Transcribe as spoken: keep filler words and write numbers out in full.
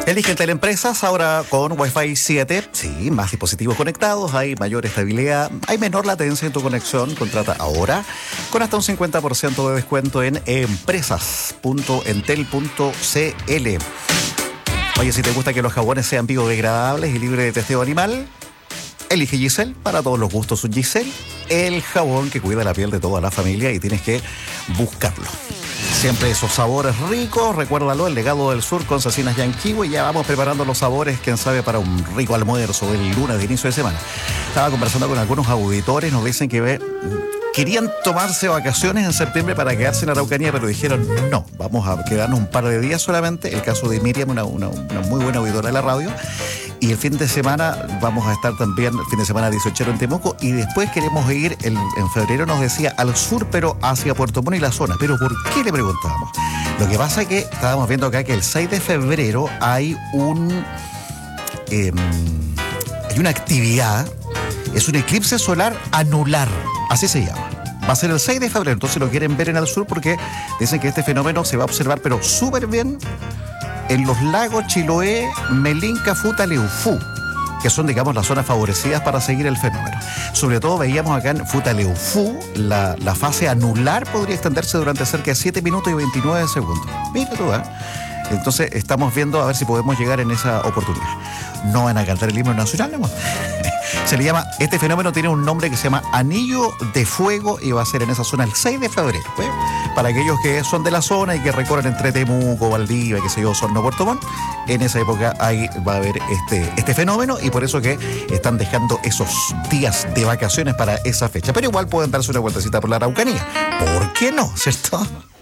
Elige Teleempresas ahora con Wi-Fi siete. Sí, más dispositivos conectados, hay mayor estabilidad, hay menor latencia en tu conexión. Contrata ahora con hasta un cincuenta por ciento de descuento en empresas punto entel punto c l. Oye, si te gusta que los jabones sean biodegradables y libres de testeo animal, elige Giselle. Para todos los gustos, un Giselle, el jabón que cuida la piel de toda la familia, y tienes que buscarlo. Siempre esos sabores ricos, recuérdalo, el legado del sur con Cecinas Yanquiwe. Y ya vamos preparando los sabores, quién sabe, para un rico almuerzo del lunes de inicio de semana. Estaba conversando con algunos auditores, nos dicen que ve, querían tomarse vacaciones en septiembre para quedarse en la Araucanía, pero dijeron no, vamos a quedarnos un par de días solamente. El caso de Miriam, una, una, una muy buena auditora de la radio. Y el fin de semana vamos a estar también, el fin de semana dieciocho en Temuco, y después queremos ir, el, en febrero nos decía, al sur, pero hacia Puerto Montt y la zona. ¿Pero por qué?, le preguntábamos. Lo que pasa es que estábamos viendo acá que el seis de febrero hay un eh, hay una actividad, es un eclipse solar anular, así se llama. Va a ser el seis de febrero, entonces lo quieren ver en el sur porque dicen que este fenómeno se va a observar, pero súper bien, en los lagos Chiloé, Melinca, Futaleufú, que son, digamos, las zonas favorecidas para seguir el fenómeno. Sobre todo veíamos acá en Futaleufú, la, la fase anular podría extenderse durante cerca de siete minutos y veintinueve segundos. Mira tú, ¿eh? Entonces estamos viendo a ver si podemos llegar en esa oportunidad. No van a cantar el himno nacional, ¿no? Se le llama, este fenómeno tiene un nombre que se llama Anillo de Fuego, y va a ser en esa zona el seis de febrero. ¿eh? Para aquellos que son de la zona y que recorren entre Temuco, Valdivia, qué sé yo, Osorno, Puerto Montt, en esa época ahí va a haber este, este fenómeno, y por eso que están dejando esos días de vacaciones para esa fecha. Pero igual pueden darse una vueltecita por la Araucanía. ¿Por qué no? ¿Cierto?